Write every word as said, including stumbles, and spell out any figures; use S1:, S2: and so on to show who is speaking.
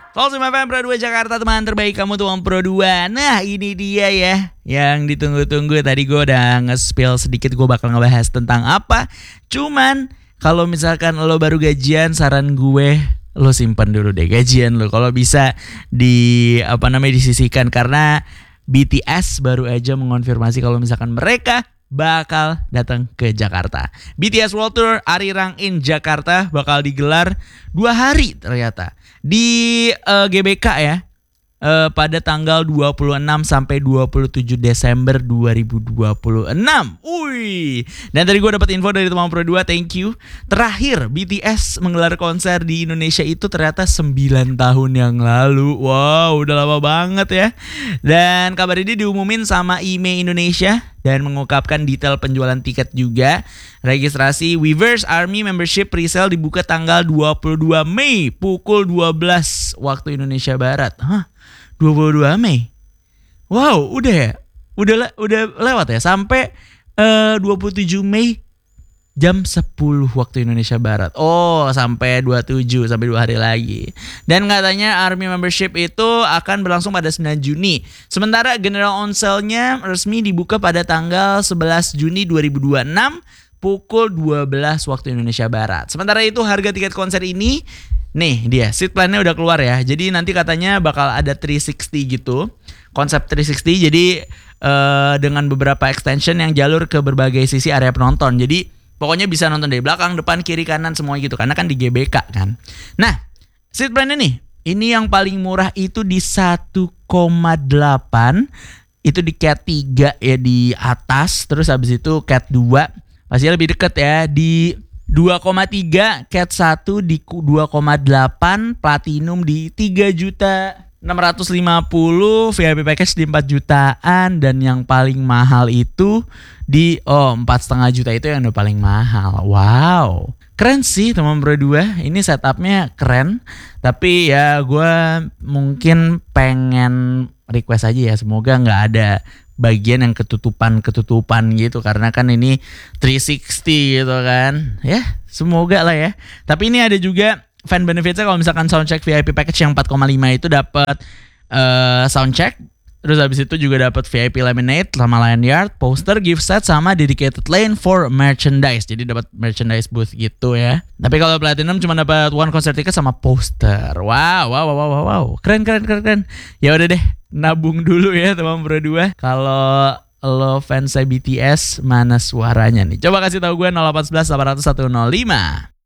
S1: Folsom F M Pro dua Jakarta, teman terbaik kamu tuang Pro dua. Nah ini dia ya yang ditunggu-tunggu. Tadi gue udah nge-spill sedikit gue bakal ngebahas tentang apa. Cuman kalau misalkan lo baru gajian, saran gue lo simpan dulu deh gajian lo. Kalau bisa di apa namanya disisihkan, karena B T S baru aja mengonfirmasi kalau misalkan mereka bakal datang ke Jakarta. B T S World Tour Arirang in Jakarta bakal digelar dua hari ternyata di uh, G B K ya, uh, pada tanggal dua puluh enam sampai dua puluh tujuh Desember dua ribu dua puluh enam. Wih. Dan tadi gue dapat info dari teman Pro dua, thank you. Terakhir B T S menggelar konser di Indonesia itu ternyata sembilan tahun yang lalu. Wow, udah lama banget ya. Dan kabar ini diumumin sama I M E I Indonesia dan mengungkapkan detail penjualan tiket juga. Registrasi Weverse Army Membership Presale dibuka tanggal dua puluh dua Mei pukul dua belas waktu Indonesia Barat. Hah? dua puluh dua Mei. Wow, udah ya? Udah le- udah lewat ya? Sampai uh, dua puluh tujuh Mei jam sepuluh waktu Indonesia Barat. Oh, sampai dua puluh tujuh, sampai dua hari lagi. Dan katanya Army Membership itu akan berlangsung pada sembilan Juni. Sementara General On Sale-nya resmi dibuka pada tanggal sebelas Juni dua ribu dua puluh enam pukul dua belas waktu Indonesia Barat. Sementara itu harga tiket konser ini, nih dia, seat plan-nya udah keluar ya. Jadi nanti katanya bakal ada tiga enam nol gitu. Konsep tiga enam nol, jadi uh, dengan beberapa extension yang jalur ke berbagai sisi area penonton. Jadi pokoknya bisa nonton dari belakang, depan, kiri, kanan, semua gitu. Karena kan di G B K kan. Nah, seat plan-nya nih, ini yang paling murah itu di satu koma delapan. Itu di cat tiga ya di atas. Terus habis itu cat dua. Pasti lebih deket ya. Di dua koma tiga, cat satu di dua koma delapan, platinum di tiga juta enam ratus lima puluh, V I P package di empat jutaan, dan yang paling mahal itu di oh empat koma lima juta, itu yang udah paling mahal. Wow, keren sih teman Pro dua. Ini setupnya keren. Tapi ya gue mungkin pengen request aja ya, semoga gak ada bagian yang ketutupan-ketutupan gitu, karena kan ini tiga enam nol gitu kan. Ya, semoga lah ya. Tapi ini ada juga fan benefitsnya. Kalau misalkan soundcheck V I P package yang empat koma lima itu dapat uh, soundcheck, terus habis itu juga dapat V I P laminate sama lanyard, poster, gift set, sama dedicated lane for merchandise. Jadi dapat merchandise booth gitu ya. Tapi kalau platinum cuma dapat one concert ticket sama poster. Wow, wow, wow, wow, wow. Keren, keren, keren, keren. Ya udah deh, nabung dulu ya teman Pro dua. Kalau lo fans B T S, mana suaranya nih? Coba kasih tahu gue nol delapan satu satu delapan nol satu nol lima.